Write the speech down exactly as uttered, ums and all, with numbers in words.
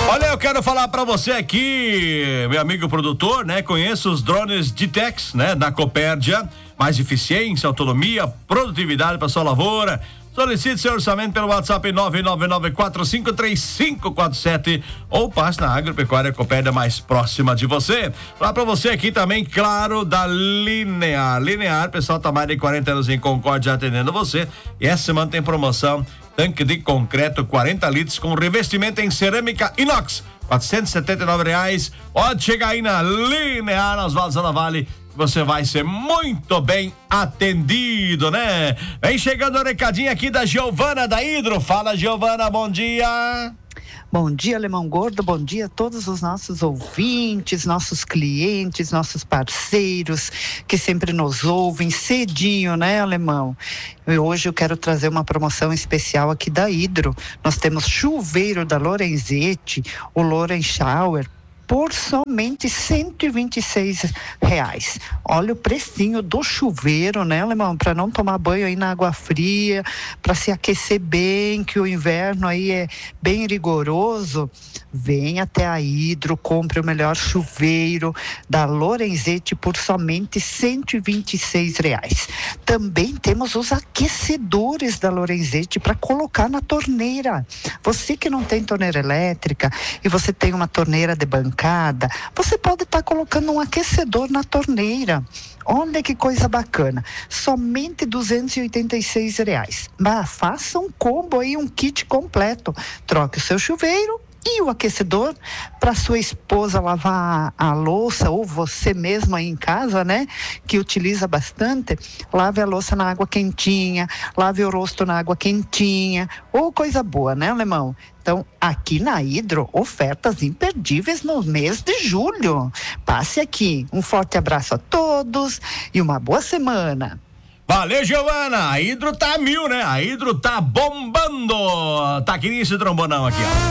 Olha, eu quero falar pra você aqui, meu amigo produtor, né? Conheça os drones Ditex, né? Da Copérdia, mais eficiência, autonomia, produtividade para sua lavoura. Solicite seu orçamento pelo WhatsApp nove nove nove quatro cinco três cinco quatro sete ou passe na Agropecuária Copérdia mais próxima de você. Falar pra você aqui também, claro, da Linear. Linear, pessoal, tá mais de quarenta anos em Concórdia atendendo você. E essa semana tem promoção, tanque de concreto quarenta litros com revestimento em cerâmica inox, quatrocentos e setenta e nove reais. Pode chegar aí na Linear, nas Valdas da Vale, você vai ser muito bem atendido, né? Vem chegando o recadinho aqui da Giovana da Hidro. Fala, Giovana, bom dia. Bom dia, Alemão Gordo, bom dia a todos os nossos ouvintes, nossos clientes, nossos parceiros que sempre nos ouvem cedinho, né, Alemão? E hoje eu quero trazer uma promoção especial aqui da Hidro. Nós temos chuveiro da Lorenzetti, o Loren Shower, por somente cento e vinte e seis reais. Olha o precinho do chuveiro, né, Alemão? Para não tomar banho aí na água fria, para se aquecer bem, que o inverno aí é bem rigoroso. Vem até a Hidro, compre o melhor chuveiro da Lorenzetti por somente cento e vinte e seis reais. Também temos os aquecedores da Lorenzetti para colocar na torneira. Você que não tem torneira elétrica e você tem uma torneira de bancada, você pode estar tá colocando um aquecedor na torneira. Olha que coisa bacana, somente duzentos e oitenta e seis reais. Mas faça um combo aí, um kit completo. Troque o seu chuveiro e o aquecedor para sua esposa lavar a, a louça, ou você mesmo aí em casa, né, que utiliza bastante. Lave a louça na água quentinha, lave o rosto na água quentinha, ou coisa boa, né, Alemão? Então, aqui na Hidro, ofertas imperdíveis no mês de julho. Passe aqui. Um forte abraço a todos e uma boa semana. Valeu, Giovana. A Hidro tá mil, né? A Hidro tá bombando. Tá que nem esse trombonão aqui, ó.